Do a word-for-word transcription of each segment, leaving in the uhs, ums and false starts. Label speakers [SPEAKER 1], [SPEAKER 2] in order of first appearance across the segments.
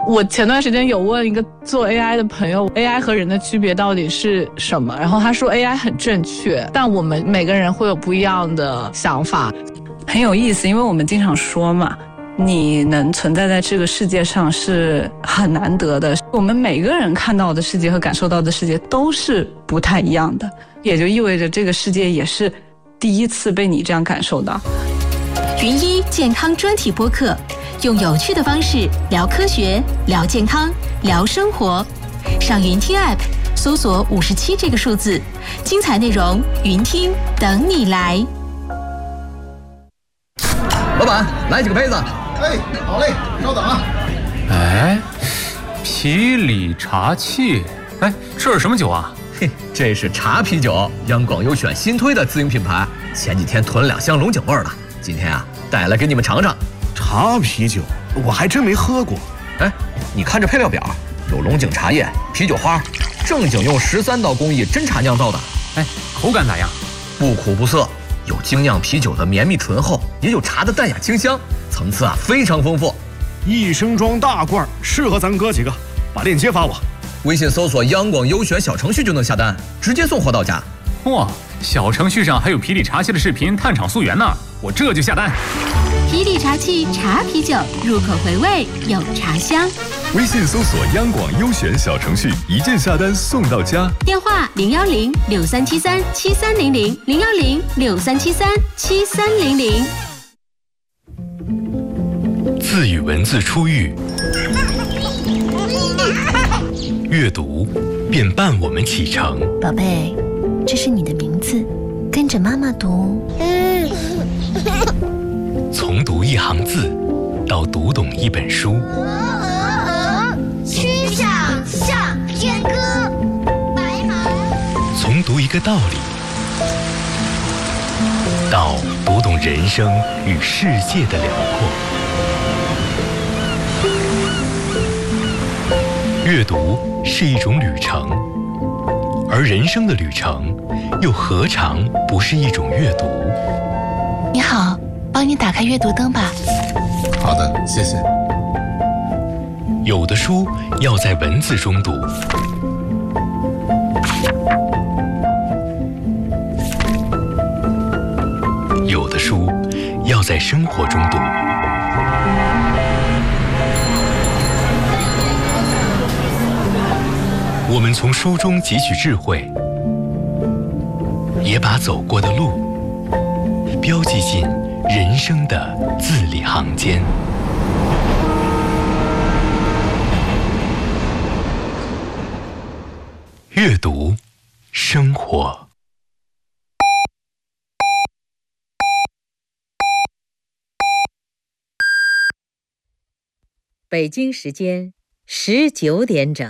[SPEAKER 1] 我前段时间有问一个做 A I 的朋友 A I 和人的区别到底是什么，然后他说 A I 很正确，但我们每个人会有不一样的想法。
[SPEAKER 2] 很有意思，因为我们经常说嘛，你能存在在这个世界上是很难得的，我们每个人看到的世界和感受到的世界都是不太一样的，也就意味着这个世界也是第一次被你这样感受到。
[SPEAKER 3] 云医健康专题播客，用有趣的方式聊科学、聊健康、聊生活。上云听 App 搜索五十七这个数字，精彩内容云听等你来。
[SPEAKER 4] 老板，来几个杯子。
[SPEAKER 5] 哎，好嘞，稍等啊。
[SPEAKER 6] 哎，啤礼茶器，哎，这是什么酒啊？
[SPEAKER 4] 嘿，这是茶啤酒，央广优选新推的自营品牌，前几天囤了两箱龙井味的，今天啊带来给你们尝尝。
[SPEAKER 5] 茶啤酒，我还真没喝过。
[SPEAKER 4] 哎，你看这配料表，有龙井茶叶、啤酒花，正经用十三道工艺真茶酿造的。
[SPEAKER 6] 哎，口感咋样？
[SPEAKER 4] 不苦不涩，有精酿啤酒的绵密醇厚，也有茶的淡雅清香，层次啊非常丰富。
[SPEAKER 5] 一升装大罐，适合咱哥几个。把链接发我。
[SPEAKER 4] 微信搜索央广优选小程序就能下单，直接送货到家。
[SPEAKER 6] 哇，小程序上还有啤礼茶器的视频探厂溯源呢，我这就下单。
[SPEAKER 3] 啤礼茶器茶啤酒，入口回味有茶香。
[SPEAKER 7] 微信搜索央广优选小程序，一键下单送到家。
[SPEAKER 3] 电话零幺零六三七三七三零零零幺零六三七三七三零零。
[SPEAKER 8] 字与文字初遇，阅读便伴我们启程。
[SPEAKER 9] 宝贝，这是你的名字，跟着妈妈读。
[SPEAKER 8] 从读一行字到读懂一本书。
[SPEAKER 10] 曲项向天歌，白马。
[SPEAKER 8] 从读一个道理到读懂人生与世界的辽阔。阅读是一种旅程，而人生的旅程又何尝不是一种阅读？
[SPEAKER 9] 你好，帮你打开阅读灯吧。
[SPEAKER 5] 好的，谢谢。
[SPEAKER 8] 有的书要在文字中读，有的书要在生活中读。我们从书中汲取智慧，也把走过的路标记进人生的字里行间。阅读，生活。
[SPEAKER 11] 北京时间十九点整。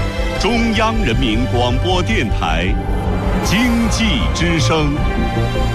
[SPEAKER 12] 中央人民广播电台经济之声。